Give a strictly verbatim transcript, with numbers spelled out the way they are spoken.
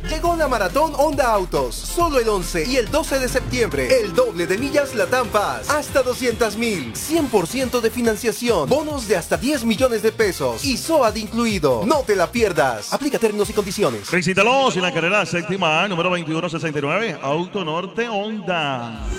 Llegó la Maratón Honda Autos. Solo el once y el doce de septiembre. El doble de millas Latam Paz. Hasta doscientos mil. cien por ciento de financiación. Bonos de hasta diez millones de pesos. Y S O A D incluido. No te la pierdas. Aplica términos y condiciones. Visítalos en la carrera séptima, número veintiuno sesenta y nueve, Auto Norte Honda.